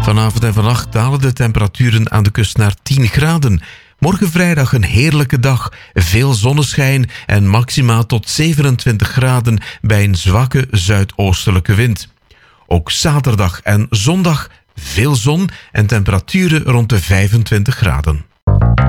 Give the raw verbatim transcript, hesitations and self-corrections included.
Vanavond en vannacht dalen de temperaturen aan de kust naar tien graden. Morgen vrijdag een heerlijke dag, veel zonneschijn en maximaal tot zevenentwintig graden bij een zwakke zuidoostelijke wind. Ook zaterdag en zondag veel zon en temperaturen rond de vijfentwintig graden.